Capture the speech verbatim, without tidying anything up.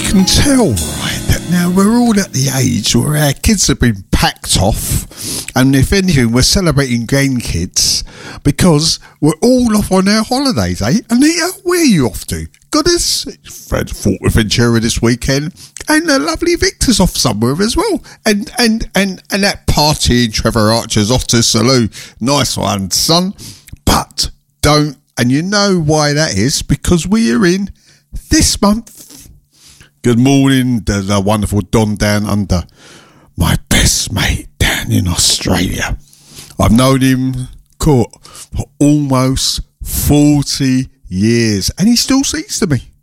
can tell, right, that now we're all at the age where our kids have been packed off, and if anything, we're celebrating grandkids because we're all off on our holidays, eh? Anita, where are you off to? Goodness, Fred Fort with Ventura this weekend, and the lovely Victor's off somewhere as well, and and and and that party in Trevor Archer's off to Salou. Nice one, son. But don't, and you know why that is, because we are in this month. Good morning, the, the wonderful Don down under, my best mate down in Australia. I've known him for almost forty years, and he still speaks to me.